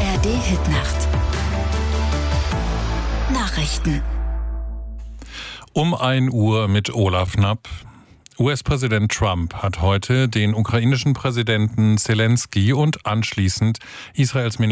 ARD-Hitnacht. Nachrichten. Um 1 Uhr mit Olaf Knapp. US-Präsident Trump hat heute den ukrainischen Präsidenten Selenskyj und anschließend Israels